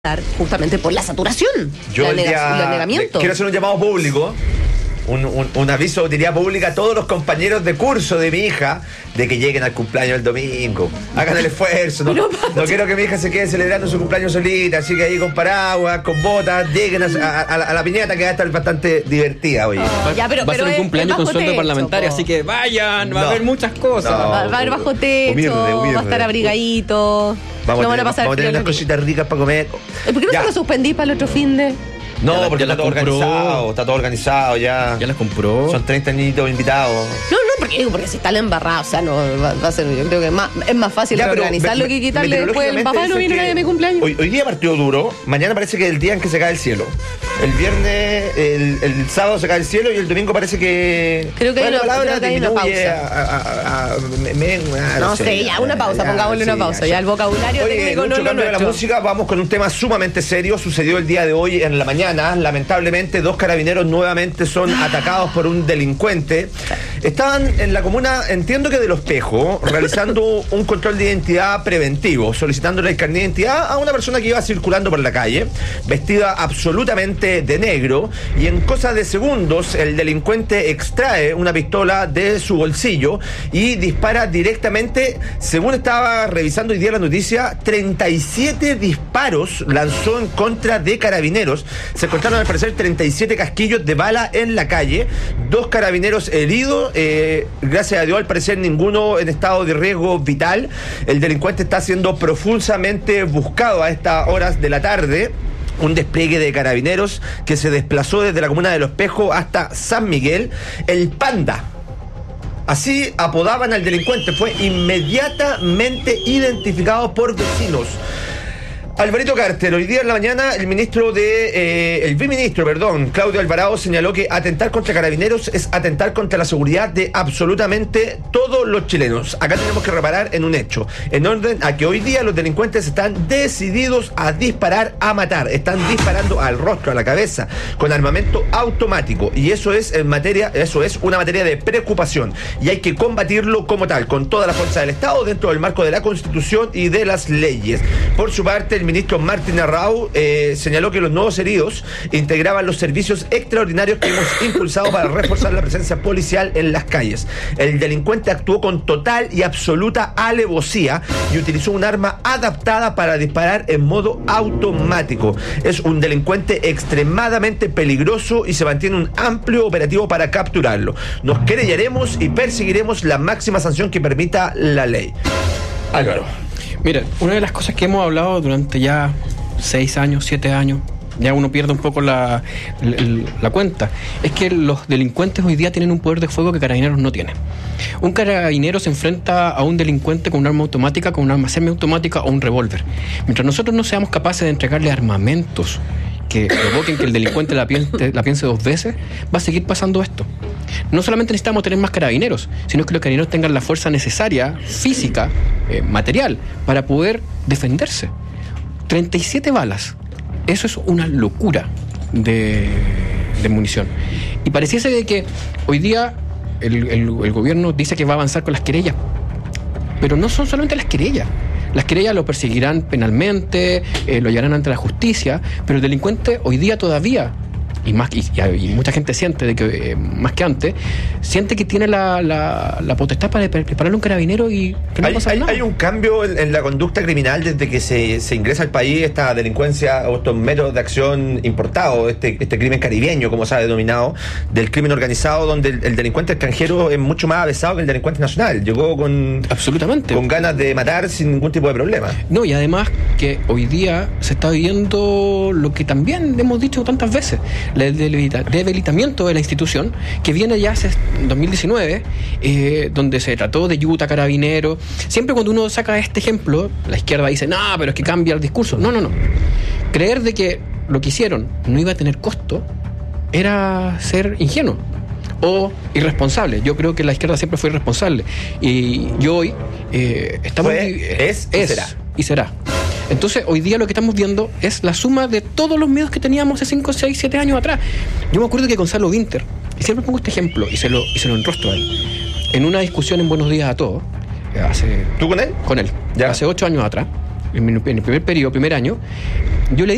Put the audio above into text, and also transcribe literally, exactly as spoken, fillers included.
justamente por la saturación, Yo la el nega- día, el negamiento. quiero hacer un llamado público, un, un, un aviso de utilidad pública a todos los compañeros de curso de mi hija, de que lleguen al cumpleaños el domingo. Hagan el esfuerzo. No, Pero, no quiero que mi hija se quede celebrando su cumpleaños solita, así que ahí con paraguas, con botas, lleguen a, a- a la, a la piñata, que va a estar bastante divertida hoy. Oh, ya, pero, va a pero ser un es- cumpleaños es con bajo sueldo techo, parlamentario, po. así que vayan, va a No. haber muchas cosas. No. Va, va a haber bajo techo, Humilde, humilde. va a estar abrigadito. Vamos, no a van a tener, pasar vamos a tener frío unas los cositas ricas para comer. niños. ¿Por qué no Ya. se lo suspendí para el otro fin de...? No, Ya la- porque ya está la todo compró. organizado, está todo organizado ya. Ya las compró. Son treinta niñitos invitados. No, no, porque digo, porque si está la embarrada, o sea, no va, va a ser, yo creo que es más, es más fácil Ya, pero organizarlo me- que quitarle después el papá no dicen viene que nadie de mi cumpleaños. Hoy, hoy día partió duro, mañana parece que es el día en que se cae el cielo. El viernes, el, el sábado se cae el cielo y el domingo parece que. Creo que hay bueno, una- la palabra creo que hay una disminuye pausa. a- a- a- a- me- me- ah, No sé, ya, una pausa, pongámosle una pausa, ya el vocabulario Oye, técnico no mucho es lo cambio de la nuestro. música, vamos con un tema sumamente serio. Sucedió el día de hoy en la mañana. Lamentablemente, dos carabineros nuevamente son atacados por un delincuente. Estaban en la comuna, entiendo que de Los Pejos, realizando un control de identidad preventivo, solicitándole el carnet de identidad a una persona que iba circulando por la calle, vestida absolutamente de negro, y en cosa de segundos el delincuente extrae una pistola de su bolsillo y dispara directamente, según estaba revisando hoy día la noticia, treinta y siete disparos lanzó en contra de carabineros. Se encontraron al parecer treinta y siete casquillos de bala en la calle, dos carabineros heridos, eh, gracias a Dios al parecer ninguno en estado de riesgo vital. El delincuente está siendo profusamente buscado a estas horas de la tarde. Un despliegue de carabineros que se desplazó desde la comuna de Los Pejos hasta San Miguel. El Panda, así apodaban al delincuente, fue inmediatamente identificado por vecinos. Alvarito Carter, hoy día en la mañana el ministro de, eh, el viceministro, perdón, Claudio Alvarado señaló que atentar contra carabineros es atentar contra la seguridad de absolutamente todos los chilenos. Acá tenemos que reparar en un hecho, en orden a que hoy día los delincuentes están decididos a disparar, a matar, están disparando al rostro, a la cabeza, con armamento automático, y eso es en materia, eso es una materia de preocupación, y hay que combatirlo como tal, con toda la fuerza del Estado, dentro del marco de la Constitución y de las leyes. Por su parte, el ministro Martín Arrau eh, señaló que los nuevos heridos integraban los servicios extraordinarios que hemos impulsado para reforzar la presencia policial en las calles. El delincuente actuó con total y absoluta alevosía y utilizó un arma adaptada para disparar en modo automático. Es un delincuente extremadamente peligroso y se mantiene un amplio operativo para capturarlo. Nos querellaremos y perseguiremos la máxima sanción que permita la ley. Álvaro. Mira, una de las cosas que hemos hablado durante ya seis años, siete años, ya uno pierde un poco la, la, la cuenta, es que los delincuentes hoy día tienen un poder de fuego que Carabineros no tiene. Un carabinero se enfrenta a un delincuente con un arma automática, con un arma semiautomática o un revólver. Mientras nosotros no seamos capaces de entregarle armamentos que provoquen que el delincuente la piense, la piense dos veces, va a seguir pasando esto. No solamente necesitamos tener más carabineros, sino que los carabineros tengan la fuerza necesaria, física, eh, material, para poder defenderse. treinta y siete balas. Eso es una locura de, de munición. Y pareciese de que hoy día el, el, el gobierno dice que va a avanzar con las querellas, pero no son solamente las querellas. Las querellas lo perseguirán penalmente, eh, lo llevarán ante la justicia, pero el delincuente hoy día todavía, y más y, y mucha gente siente de que eh, más que antes, siente que tiene la, la, la potestad para prepararle un carabinero y que no hay, pasa hay, nada. hay un cambio en, en la conducta criminal desde que se, se ingresa al país esta delincuencia o estos métodos de acción importados, este, este crimen caribeño, como se ha denominado, del crimen organizado, donde el, el delincuente extranjero es mucho más avesado que el delincuente nacional. Llegó con, absolutamente con ganas de matar sin ningún tipo de problema. No, y además que hoy día se está viviendo lo que también hemos dicho tantas veces, el debilitamiento de la institución, que viene ya hace dos mil diecinueve, eh, donde se trató de Yuta, Carabinero. Siempre cuando uno saca este ejemplo, la izquierda dice, no, pero es que cambia el discurso. No, no, no. Creer de que lo que hicieron no iba a tener costo era ser ingenuo o irresponsable. Yo creo que la izquierda siempre fue irresponsable. Y yo hoy eh, estamos... Fue, es, es y será. Y será. Entonces, hoy día lo que estamos viendo es la suma de todos los miedos que teníamos hace cinco, seis, siete años atrás. Yo me acuerdo que Gonzalo Winter, y siempre pongo este ejemplo, y se lo, y se lo enrostro a él, en una discusión en Buenos Días a Todos, hace... ¿Tú con él? Con él. Ya. Hace ocho años atrás, en el primer periodo, primer año, yo le